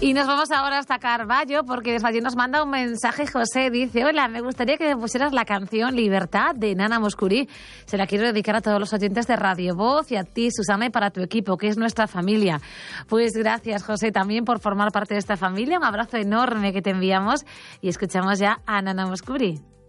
Y nos vamos ahora hasta Carballo, porque desde allí nos manda un mensaje. José dice: hola, me gustaría que me pusieras la canción Libertad de Nana Mouskouri. Se la quiero dedicar a todos los oyentes de Radio Voz y a ti, Susana, y para tu equipo, que es nuestra familia. Pues gracias, José, también por formar parte de esta familia. Un abrazo enorme que te enviamos y escuchamos ya a Nana Mouskouri.